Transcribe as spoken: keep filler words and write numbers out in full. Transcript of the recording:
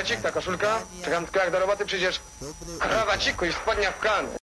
krawacik, ta koszulka. Czekam tylko jak do roboty przyjdziesz. Krawaciku i w spodniach w kant.